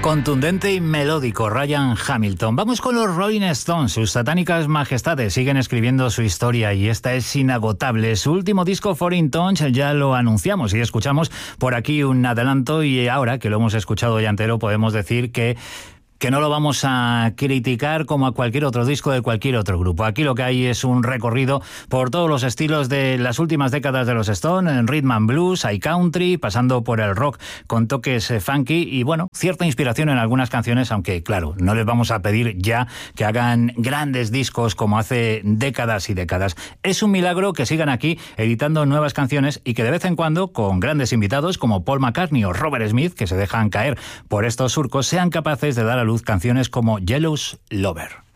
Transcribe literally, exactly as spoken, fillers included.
Contundente y melódico, Ryan Hamilton. Vamos con los Rolling Stones. Sus satánicas majestades siguen escribiendo su historia y esta es inagotable. Su último disco, Foreign Tongues, ya lo anunciamos y escuchamos por aquí un adelanto, y ahora que lo hemos escuchado ya entero podemos decir que que no lo vamos a criticar como a cualquier otro disco de cualquier otro grupo. Aquí lo que hay es un recorrido por todos los estilos de las últimas décadas de los Stones, en rhythm and blues, hay country, pasando por el rock con toques eh, funky y, bueno, cierta inspiración en algunas canciones, aunque, claro, no les vamos a pedir ya que hagan grandes discos como hace décadas y décadas. Es un milagro que sigan aquí editando nuevas canciones y que de vez en cuando, con grandes invitados como Paul McCartney o Robert Smith, que se dejan caer por estos surcos, sean capaces de dar a luz canciones como Jealous Lover.